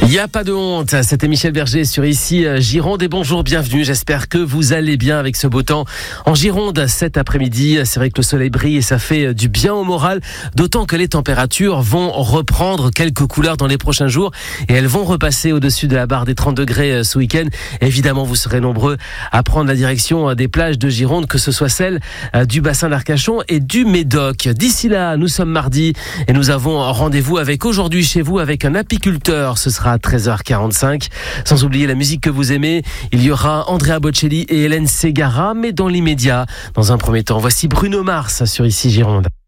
Il n'y a pas de honte, c'était Michel Berger sur Ici Gironde et bonjour, bienvenue, j'espère que vous allez bien avec ce beau temps en Gironde cet après-midi. C'est vrai que le soleil brille et ça fait du bien au moral, d'autant que les températures vont reprendre quelques couleurs dans les prochains jours et elles vont repasser au-dessus de la barre des 30 degrés ce week-end. Évidemment, vous serez nombreux à prendre la direction des plages de Gironde, que ce soit celle du bassin d'Arcachon et du Médoc. D'ici là, nous sommes mardi et nous avons rendez-vous avec aujourd'hui chez vous avec un apiculteur. Ce sera à 13h45. Sans oublier la musique que vous aimez, il y aura Andrea Bocelli et Hélène Ségara, mais dans l'immédiat, dans un premier temps, voici Bruno Mars sur Ici Gironde.